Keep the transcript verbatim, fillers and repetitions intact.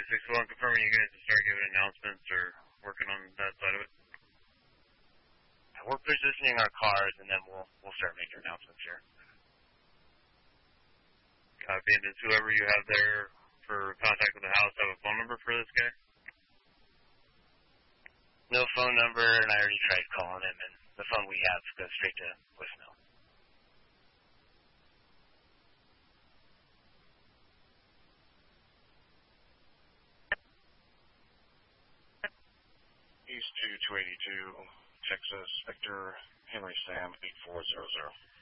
six one, confirming you guys to start giving announcements or working on that side of it. We're positioning our cars, and then we'll we'll start making announcements here. Copy. And does whoever you have there for contact with the house have a phone number for this guy? No phone number, and I already tried calling him, and the phone we have goes straight to voicemail. East two two eighty-two, Texas, Victor, Henry Sam, eight four zero zero.